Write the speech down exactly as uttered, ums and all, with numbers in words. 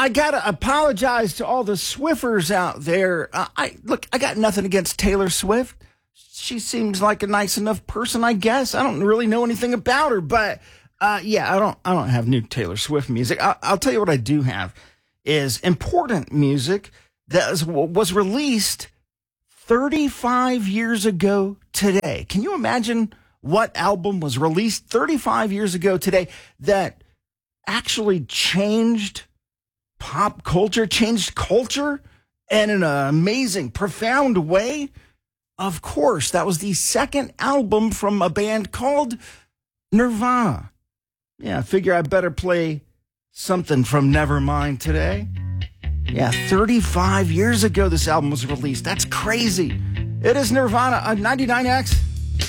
I gotta apologize to all the Swiffers out there. Uh, I look, I got nothing against Taylor Swift. She seems like a nice enough person, I guess. I don't really know anything about her, but uh, yeah, I don't. I don't have new Taylor Swift music. I, I'll tell you what I do have is important music that was, was released thirty-five years ago today. Can you imagine what album was released thirty-five years ago today that actually changed pop culture, changed culture in an amazing, profound way? Of course, that was the second album from a band called Nirvana. Yeah, I figure I better play something from Nevermind today. Yeah, thirty-five years ago this album was released. That's crazy. It is Nirvana on ninety-nine X.